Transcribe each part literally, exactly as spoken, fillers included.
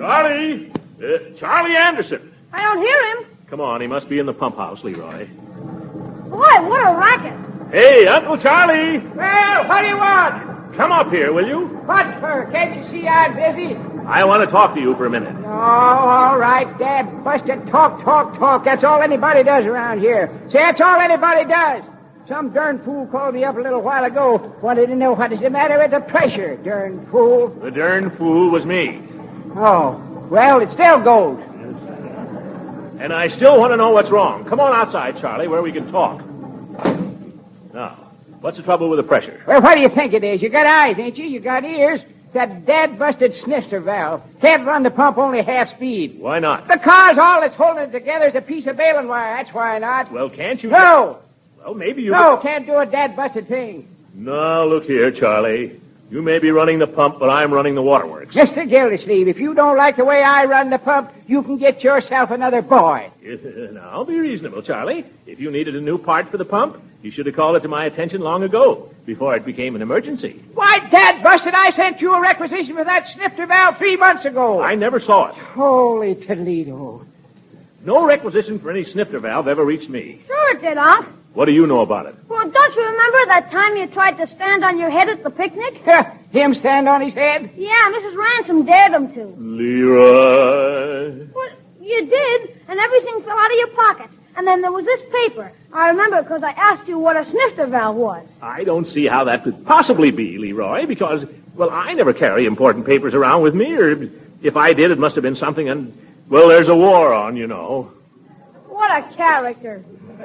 Charlie! Uh, Charlie Anderson! I don't hear him. Come on, he must be in the pump house, Leroy. Boy, what a racket. Hey, Uncle Charlie! Well, what do you want? Come up here, will you? What for? Can't you see I'm busy? I want to talk to you for a minute. Oh, all right, Dad. Busted. Talk, talk, talk. That's all anybody does around here. See, that's all anybody does. Some darn fool called me up a little while ago. Wanted to know what is the matter with the pressure. Darn fool. The darn fool was me. Oh, well, it still goes. And I still want to know what's wrong. Come on outside, Charlie, where we can talk. Now, what's the trouble with the pressure? Well, what do you think it is? You got eyes, ain't you? You got ears. That dad-busted snifter valve. Can't run the pump only half speed. Why not? Because all that's holding it together is a piece of baling wire. That's why not. Well, can't you... No! Well, maybe you... No, can't do a dad-busted thing. No, look here, Charlie. You may be running the pump, but I'm running the waterworks. Mister Gildersleeve, if you don't like the way I run the pump, you can get yourself another boy. Now, be reasonable, Charlie. If you needed a new part for the pump, you should have called it to my attention long ago, before it became an emergency. Why, Dad busted, I sent you a requisition for that snifter valve three months ago. I never saw it. Holy Toledo. No requisition for any snifter valve ever reached me. Sure it did, Unc. What do you know about it? Well, don't you remember that time you tried to stand on your head at the picnic? Him stand on his head? Yeah, Missus Ransom dared him to. Leroy. Well, you did, and everything fell out of your pocket. And then there was this paper. I remember because I asked you what a snifter valve was. I don't see how that could possibly be, Leroy, because, well, I never carry important papers around with me, or if I did, it must have been something, and, well, there's a war on, you know. What a character.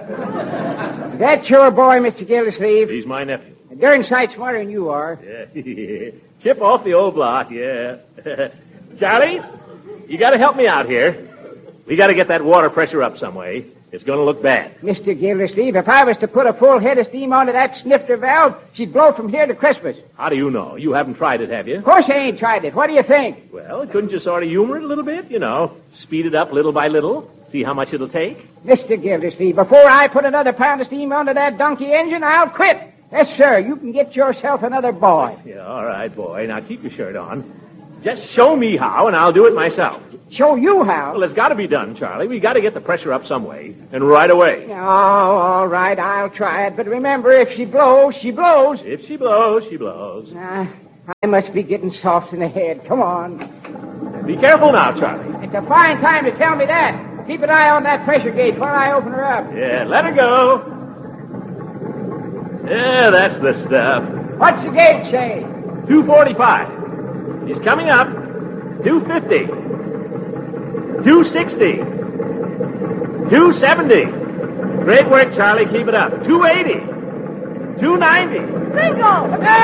That's your boy, Mister Gildersleeve. He's my nephew. A darn sight smarter than you are. Yeah. Chip off the old block, yeah. Charlie, you got to help me out here. We got to get that water pressure up some way. It's going to look bad. Mister Gildersleeve, if I was to put a full head of steam onto that snifter valve, she'd blow from here to Christmas. How do you know? You haven't tried it, have you? Of course I ain't tried it. What do you think? Well, couldn't you sort of humor it a little bit? You know, speed it up little by little, see how much it'll take? Mister Gildersleeve, before I put another pound of steam onto that donkey engine, I'll quit. Yes, sir, you can get yourself another boy. Yeah, all right, boy. Now keep your shirt on. Just show me how, and I'll do it myself. Show you how? Well, it's got to be done, Charlie. We got to get the pressure up some way, and right away. Oh, all right, I'll try it. But remember, if she blows, she blows. If she blows, she blows. Uh, I must be getting soft in the head. Come on. Be careful now, Charlie. It's a fine time to tell me that. Keep an eye on that pressure gauge while I open her up. Yeah, let her go. Yeah, that's the stuff. What's the gauge say? two forty-five. He's coming up. two fifty. two sixty. two seventy. Great work, Charlie. Keep it up. two eighty. two ninety. Bingo!